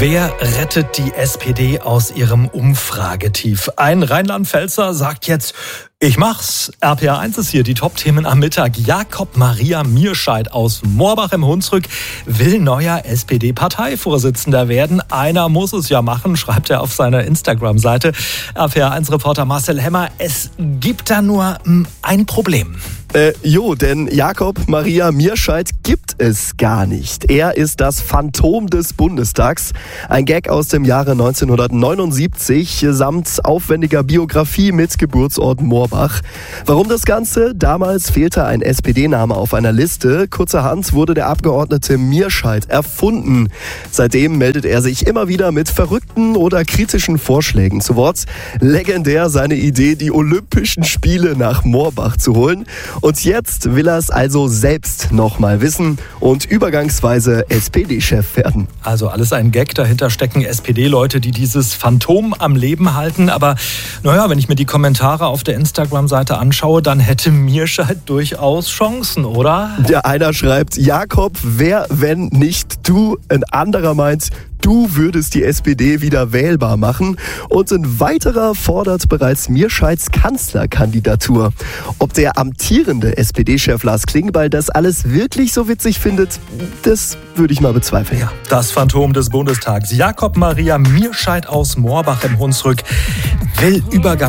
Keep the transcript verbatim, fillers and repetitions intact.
Wer rettet die S P D aus ihrem Umfragetief? Ein Rheinland-Pfälzer sagt jetzt, ich mach's. R P R eins ist hier, die Top-Themen am Mittag. Jakob Maria Mierscheid aus Moorbach im Hunsrück will neuer S P D-Parteivorsitzender werden. Einer muss es ja machen, schreibt er auf seiner Instagram-Seite. R P R eins-Reporter Marcel Hemmer, es gibt da nur m, ein Problem. Äh, jo, denn Jakob Maria Mierscheid gibt es gar nicht. Er ist das Phantom des Bundestags. Ein Gag aus dem Jahre neunzehnhundertneunundsiebzig samt aufwendiger Biografie mit Geburtsort Moorbach. Warum das Ganze? Damals fehlte ein S P D-Name auf einer Liste. Kurzerhand wurde der Abgeordnete Mierscheid erfunden. Seitdem meldet er sich immer wieder mit verrückten oder kritischen Vorschlägen zu Wort. Legendär seine Idee, die Olympischen Spiele nach Moorbach zu holen. Und jetzt will er es also selbst nochmal wissen und übergangsweise S P D-Chef werden. Also alles ein Gag, dahinter stecken S P D-Leute, die dieses Phantom am Leben halten. Aber naja, wenn ich mir die Kommentare auf der Instagram-Seite anschaue, dann hätte Mierscheid durchaus Chancen, oder? Der einer schreibt, Jakob, wer, wenn nicht du? Ein anderer meint, du würdest die S P D wieder wählbar machen. Und ein weiterer fordert bereits Mierscheids Kanzlerkandidatur. Ob der amtierende S P D-Chef Lars Klingbeil das alles wirklich so witzig findet, das würde ich mal bezweifeln. Ja, das Phantom des Bundestags, Jakob Maria Mierscheid aus Moorbach im Hunsrück, will Übergang